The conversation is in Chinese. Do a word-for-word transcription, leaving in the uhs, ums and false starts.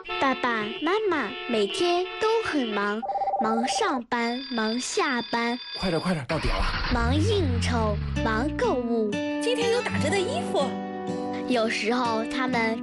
爸爸妈妈每天都很忙，忙上班，忙下班， 快点快点，到点了！ 忙应酬，忙购物。 今天有打折的衣服。 有时候他们